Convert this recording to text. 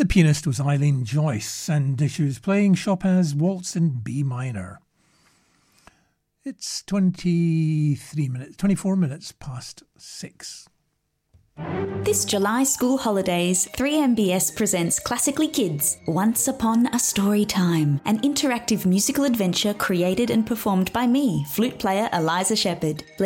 The pianist was Eileen Joyce, and she was playing Chopin's Waltz in B minor. It's 24 minutes past 6. This July school holidays, 3MBS presents Classically Kids, Once Upon a Story Time, an interactive musical adventure created and performed by me, flute player Eliza Shepherd.